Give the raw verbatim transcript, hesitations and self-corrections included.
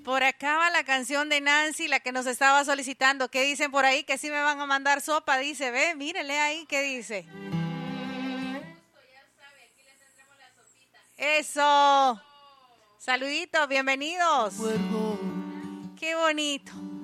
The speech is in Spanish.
Por acá va la canción de Nancy, la que nos estaba solicitando. ¿Qué dicen por ahí? Que sí me van a mandar sopa, dice. Ve, mírele ahí, ¿qué dice? Eso. Saluditos, bienvenidos. Qué bonito.